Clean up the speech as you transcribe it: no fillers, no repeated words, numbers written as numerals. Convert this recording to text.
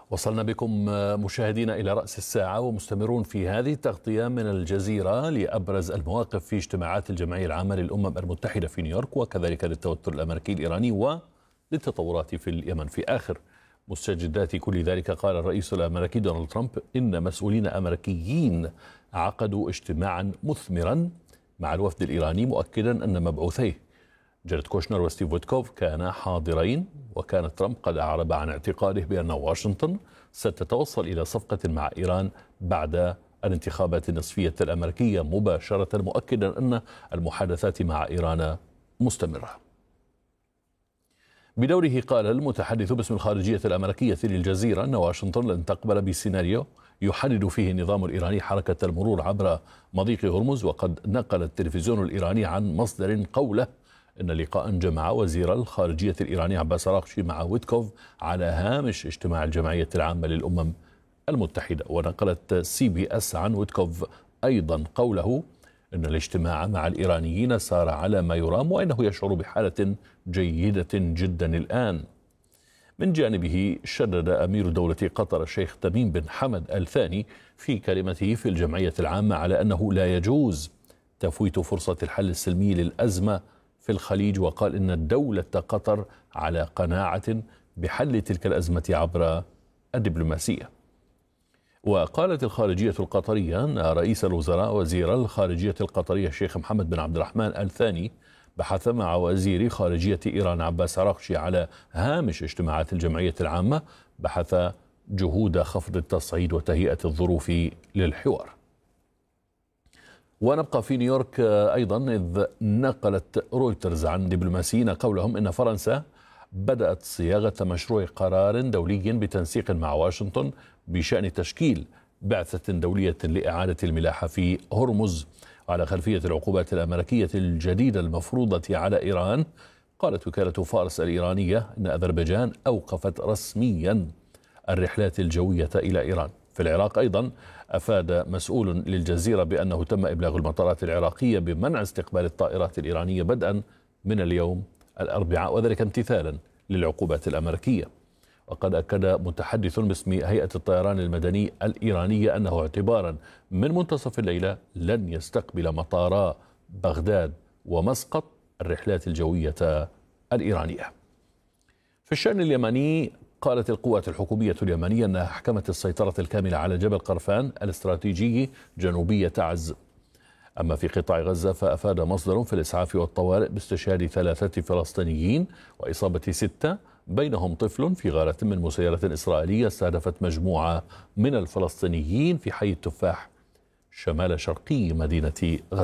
وصلنا بكم مشاهدينا إلى رأس الساعة ومستمرون في هذه التغطية من الجزيرة لأبرز المواقف في اجتماعات الجمعية العامة للأمم المتحدة في نيويورك، وكذلك للتوتر الأمريكي الإيراني وللتطورات في اليمن. في آخر مستجدات كل ذلك قال الرئيس الأمريكي دونالد ترامب إن مسؤولين أمريكيين عقدوا اجتماعا مثمرا مع الوفد الإيراني، مؤكدا أن مبعوثيه جاريد كوشنر وستيف ويتكوف كانا حاضرين. وكان ترامب قد أعرب عن اعتقاده بأن واشنطن ستتوصل إلى صفقة مع إيران بعد الانتخابات النصفية الأمريكية مباشرة، مؤكدا أن المحادثات مع إيران مستمرة. بدوره قال المتحدث باسم الخارجية الأمريكية للجزيرة أن واشنطن لن تقبل بسيناريو يحدد فيه النظام الإيراني حركة المرور عبر مضيق هرمز. وقد نقل التلفزيون الإيراني عن مصدر قوله إن لقاء جمع وزير الخارجية الإيراني عباس أراغشي مع ويتكوف على هامش اجتماع الجمعية العامة للأمم المتحدة. ونقلت CBS عن ويتكوف أيضا قوله إن الاجتماع مع الإيرانيين سار على ما يرام، وإنه يشعر بحالة جيدة جدا الآن. من جانبه شدد أمير دولة قطر الشيخ تميم بن حمد آل ثاني في كلمته في الجمعية العامة على أنه لا يجوز تفويت فرصة الحل السلمي للأزمة في الخليج، وقال إن الدولة قطر على قناعة بحل تلك الأزمة عبر الدبلوماسية. وقالت الخارجية القطرية أن رئيس الوزراء وزير الخارجية القطرية الشيخ محمد بن عبد الرحمن آل ثاني بحث مع وزير خارجية إيران عباس أراغشي على هامش اجتماعات الجمعية العامة بحث جهود خفض التصعيد وتهيئة الظروف للحوار. ونبقى في نيويورك أيضا، إذ نقلت رويترز عن دبلوماسيين قولهم إن فرنسا بدأت صياغة مشروع قرار دولي بتنسيق مع واشنطن بشأن تشكيل بعثة دولية لإعادة الملاحة في هرمز على خلفية العقوبات الأمريكية الجديدة المفروضة على إيران. قالت وكالة فارس الإيرانية إن أذربيجان أوقفت رسميا الرحلات الجوية إلى إيران. في العراق أيضا أفاد مسؤول للجزيرة بأنه تم إبلاغ المطارات العراقية بمنع استقبال الطائرات الإيرانية بدءا من اليوم الأربعاء، وذلك امتثالا للعقوبات الأمريكية. وقد أكد متحدث باسم هيئة الطيران المدني الإيرانية أنه اعتبارا من منتصف الليلة لن يستقبل مطارا بغداد ومسقط الرحلات الجوية الإيرانية. في الشأن اليمني قالت القوات الحكومية اليمنية أنها حكمت السيطرة الكاملة على جبل قرفان الاستراتيجي جنوبية عز. أما في قطاع غزة فأفاد مصدر في الإسعاف والطوارئ باستشهاد 3 فلسطينيين وإصابة 6 بينهم طفل في غارة من مسيرة إسرائيلية استهدفت مجموعة من الفلسطينيين في حي التفاح شمال شرقي مدينة غزة.